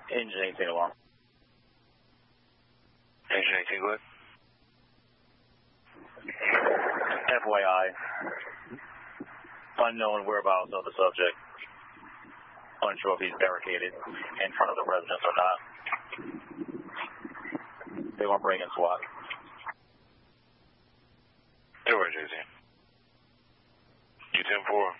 Engine 18 alarm. Engine 18, go ahead. FYI, unknown whereabouts of the subject. Unsure if he's barricaded in front of the residence or not. They won't bring in SWAT. Hey, where, JC? U-10-4.